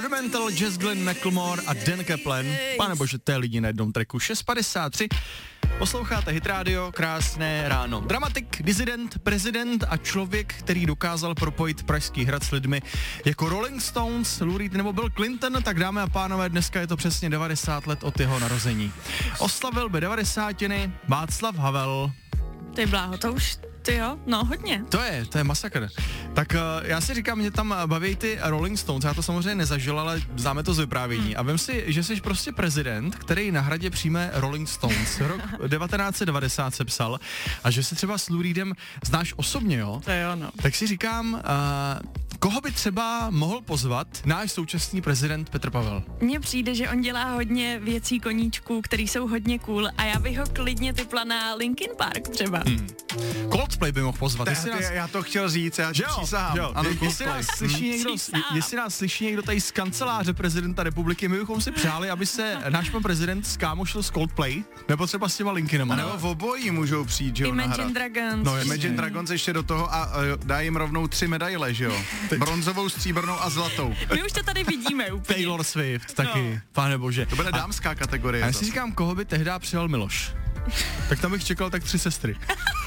Mental, Jess Glynn, Macklemore a Dan Kaplan. Pane bože, to je lidi na jednom tracku. 6:53. Posloucháte Hit Radio, krásné ráno. Dramatik, disident, prezident a člověk, který dokázal propojit Pražský hrad s lidmi jako Rolling Stones, Lou Reed nebo Bill Clinton, tak dámy a pánové, dneska je to přesně 90 let od jeho narození. Oslavil by 90. Václav Havel. Ty bláho, to už, ty jo, no hodně. To je masakr. Tak já si říkám, mě tam baví ty Rolling Stones, já to samozřejmě nezažil, ale známe to z vyprávění. A vem si, že jsi prostě prezident, který na hradě přijme Rolling Stones. Rok 1990 se psal. A že se třeba s Lou Reedem znáš osobně, jo? To jo, no. Tak si říkám, koho by třeba mohl pozvat náš současný prezident Petr Pavel? Mně přijde, že on dělá hodně věcí koníčků, který jsou hodně cool a já bych ho klidně typla na Linkin Park třeba. Coldplay by mohl pozvat. Já to chtěl říct, já přísahám. Ano, jestli nás slyší někdo tady z kanceláře prezidenta republiky, my bychom si přáli, aby se náš pan prezident skámošil s Coldplay, nebo třeba s těma Linkinama. Nebo v obojí můžou přijít, že jo, na hrad. Imagine Dragons. No, Imagine Dragons ještě do toho a dá jim rovnou 3 medaile, že jo. Bronzovou, stříbrnou a zlatou. My už to tady vidíme úplně. Taylor Swift taky, pane bože. To bude dámská kategorie. A já si říkám, koho by tehdy přijal Miloš. Tak tam bych čekal tak 3 sestry.